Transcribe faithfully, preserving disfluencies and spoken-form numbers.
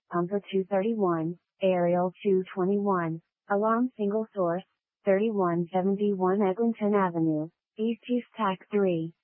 Pumper two thirty-one, Aerial two twenty-one, Alarm Single Source, thirty-one seventy-one Eglinton Avenue, East Houston three.